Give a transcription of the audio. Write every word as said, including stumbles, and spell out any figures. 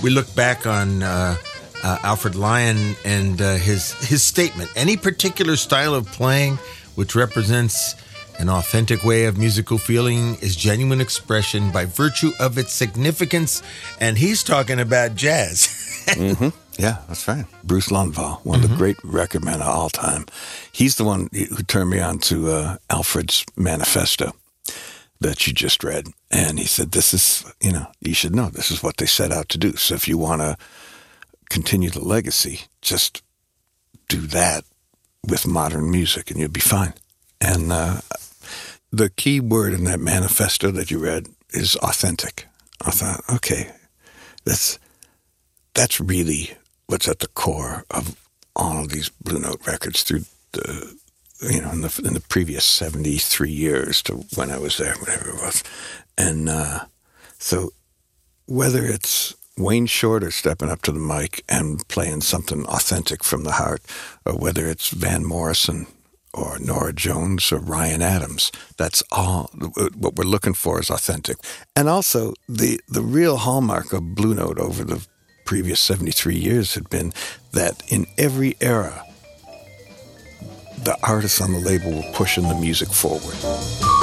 we look back on uh, uh, Alfred Lion and uh, his his statement. Any particular style of playing which represents an authentic way of musical feeling is genuine expression by virtue of its significance. And he's talking about jazz. mm-hmm. Yeah, that's right. Bruce Lundvall, one mm-hmm. of the great record men of all time. He's the one who turned me on to uh, Alfred's manifesto that you just read. And he said, this is, you know, you should know, this is what they set out to do. So if you want to continue the legacy, just do that with modern music and you'll be fine. And uh, the key word in that manifesto that you read is authentic. I thought, okay, that's that's really what's at the core of all of these Blue Note records through the, you know, in the in the previous seventy-three years to when I was there, whatever it was. And uh, so whether it's Wayne Shorter stepping up to the mic and playing something authentic from the heart, or whether it's Van Morrison or Nora Jones or Ryan Adams, that's all. What we're looking for is authentic. And also, the, the real hallmark of Blue Note over the previous seventy-three years had been that in every era, the artists on the label were pushing the music forward.